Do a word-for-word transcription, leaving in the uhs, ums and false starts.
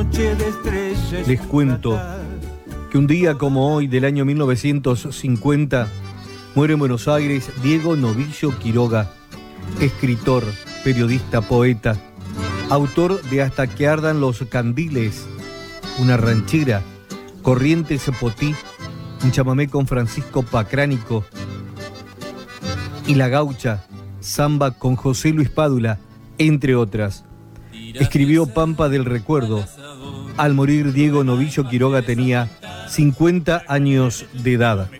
noche de estrellas. Les cuento que un día como hoy del año mil novecientos cincuenta muere en Buenos Aires Diego Novillo Quiroga, escritor, periodista, poeta, autor de Hasta que ardan los candiles, una ranchera, Corrientes Potí, un chamamé con Francisco Pacránico y La Gaucha, samba con José Luis Pádula, entre otras. Escribió Pampa del Recuerdo. Al morir Diego Novillo Quiroga tenía cincuenta años de edad.